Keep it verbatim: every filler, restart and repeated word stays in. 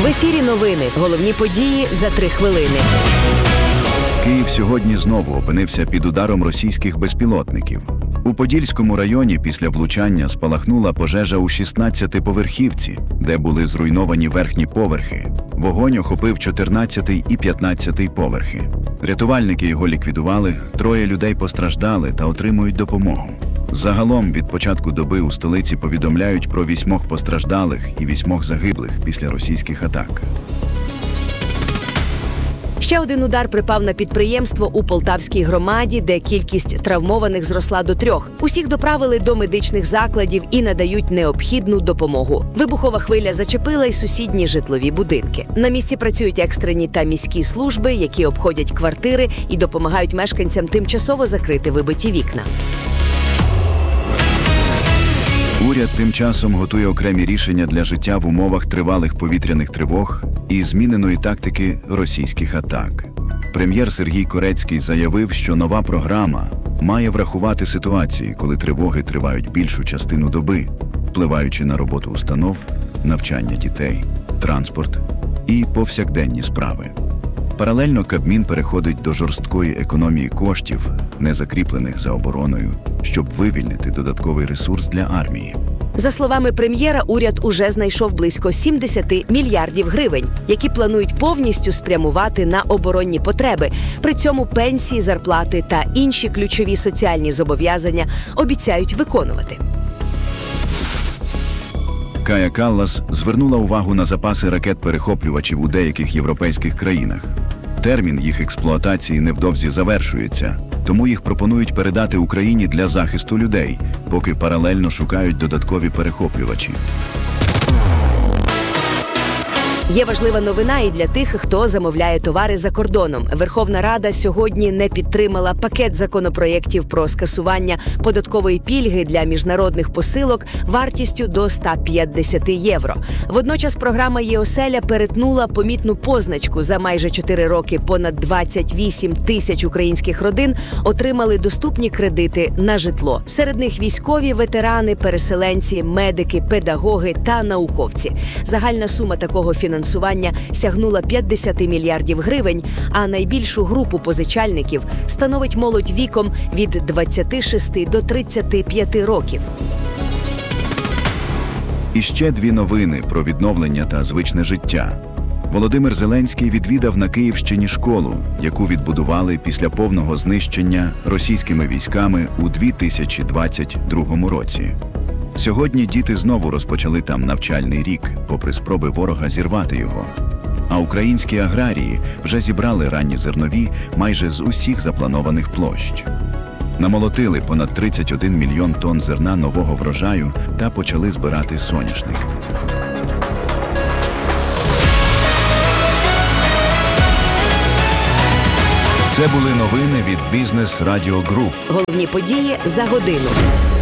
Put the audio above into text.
В ефірі новини. Головні події за три хвилини. Київ сьогодні знову опинився під ударом російських безпілотників. У Подільському районі після влучання спалахнула пожежа у шістнадцятиповерхівці, де були зруйновані верхні поверхи. Вогонь охопив чотирнадцятий і п'ятнадцятий поверхи. Рятувальники його ліквідували, троє людей постраждали та отримують допомогу. Загалом від початку доби у столиці повідомляють про вісьмох постраждалих і вісьмох загиблих після російських атак. Ще один удар припав на підприємство у Полтавській громаді, де кількість травмованих зросла до трьох. Усіх доправили до медичних закладів і надають необхідну допомогу. Вибухова хвиля зачепила й сусідні житлові будинки. На місці працюють екстрені та міські служби, які обходять квартири і допомагають мешканцям тимчасово закрити вибиті вікна. Уряд тим часом готує окремі рішення для життя в умовах тривалих повітряних тривог і зміненої тактики російських атак. Прем'єр Сергій Корецький заявив, що нова програма має врахувати ситуації, коли тривоги тривають більшу частину доби, впливаючи на роботу установ, навчання дітей, транспорт і повсякденні справи. Паралельно Кабмін переходить до жорсткої економії коштів, не закріплених за обороною, щоб вивільнити додатковий ресурс для армії. За словами прем'єра, уряд уже знайшов близько сімдесят мільярдів гривень, які планують повністю спрямувати на оборонні потреби. При цьому пенсії, зарплати та інші ключові соціальні зобов'язання обіцяють виконувати. Кая Каллас звернула увагу на запаси ракет-перехоплювачів у деяких європейських країнах. Термін їх експлуатації невдовзі завершується, тому їх пропонують передати Україні для захисту людей, поки паралельно шукають додаткові перехоплювачі. Є важлива новина і для тих, хто замовляє товари за кордоном. Верховна Рада сьогодні не підтримала пакет законопроєктів про скасування податкової пільги для міжнародних посилок вартістю до ста п'ятдесят євро. Водночас програма «Є-оселя» перетнула помітну позначку. За майже чотири роки понад двадцять вісім тисяч українських родин отримали доступні кредити на житло. Серед них військові, ветерани, переселенці, медики, педагоги та науковці. Загальна сума такого фінансування Фінансування сягнула п'ятдесят мільярдів гривень, а найбільшу групу позичальників становить молодь віком від двадцяти шести до тридцяти п'яти років. І ще дві новини про відновлення та звичне життя. Володимир Зеленський відвідав на Київщині школу, яку відбудували після повного знищення російськими військами у дві тисячі двадцять другому році. Сьогодні діти знову розпочали там навчальний рік, попри спроби ворога зірвати його. А українські аграрії вже зібрали ранні зернові майже з усіх запланованих площ. Намолотили понад тридцять один мільйон тонн зерна нового врожаю та почали збирати соняшник. Це були новини від Бізнес Радіо Груп. Головні події за годину.